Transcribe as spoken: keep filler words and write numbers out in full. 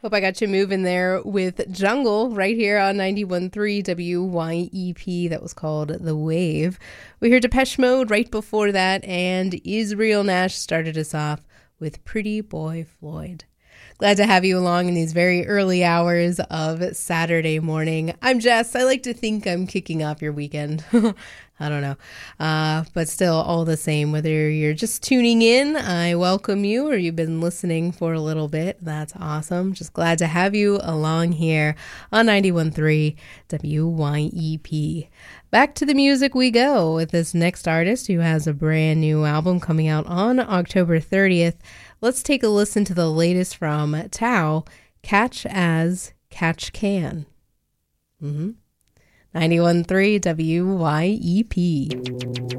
Hope I got you moving there with Jungle right here on ninety-one point three W Y E P. That was called The Wave. We heard Depeche Mode right before that, and Israel Nash started us off with Pretty Boy Floyd. Glad to have you along in these very early hours of Saturday morning. I'm Jess. I like to think I'm kicking off your weekend. I don't know. Uh, but still, all the same, whether you're just tuning in, I welcome you, or you've been listening for a little bit. That's awesome. Just glad to have you along here on ninety-one point three W Y E P. Back to the music we go with this next artist who has a brand new album coming out on October thirtieth. Let's take a listen to the latest from Tao, Catch As Catch Can. Mm-hmm. ninety-one point three W Y E P.